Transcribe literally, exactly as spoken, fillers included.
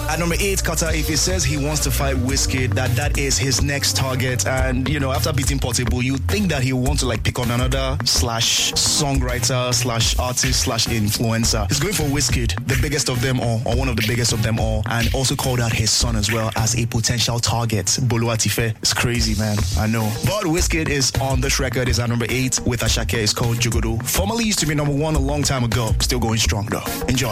At number eight, Carter, if he says he wants to fight Wizkid, that that is his next target. And, you know, after beating Portable, you think that he'll want to, like, pick on another slash songwriter slash artist slash influencer. He's going for Wizkid, the biggest of them all, or one of the biggest of them all, and also called out his son as well as a potential target. Bolu Atife. It's crazy, man. I know. But Wizkid is on this record, is at number eight with Ashake. It's called Jugodo. Formerly used to be number one a long time ago. Still going strong, though. Enjoy.